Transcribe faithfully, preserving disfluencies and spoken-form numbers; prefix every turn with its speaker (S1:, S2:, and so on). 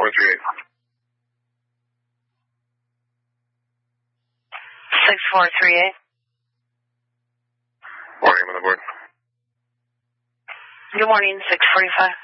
S1: four three eight.
S2: six four three eight.
S1: Morning, I'm on the board.
S2: Good morning, six forty-five.